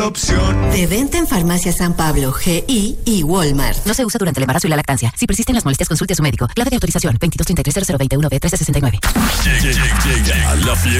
opción. De venta en Farmacia San Pablo, GI y Walmart. No se usa durante el embarazo y la lactancia. Si persisten las molestias, consulte a su médico. Clave de autorización 2233 0021 B 1369. Llega la fiesta.